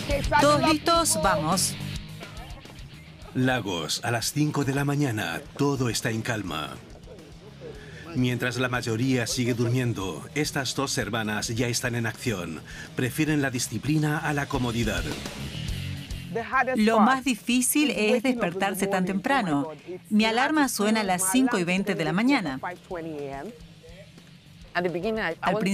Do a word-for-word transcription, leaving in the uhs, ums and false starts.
¿Todos listos? Vamos. Lagos, a las cinco de la mañana, todo está en calma. Mientras la mayoría sigue durmiendo, estas dos hermanas ya están en acción. Prefieren la disciplina a la comodidad. Lo más difícil es despertarse tan temprano. Mi alarma suena a las cinco y veinte de la mañana. Al